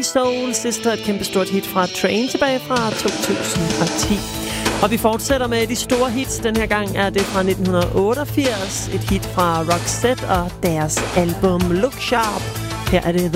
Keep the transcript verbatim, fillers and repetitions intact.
Soul Sister, et kæmpestort hit fra Train tilbage fra to tusind og ti. Og vi fortsætter med de store hits. Den her gang er det fra nitten otteogfirs. Et hit fra Roxette og deres album Look Sharp. Her er det